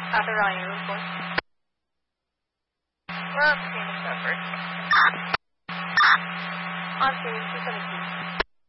After Ryan, room 4. We're on Phoenix Shepherd. On Phoenix 217.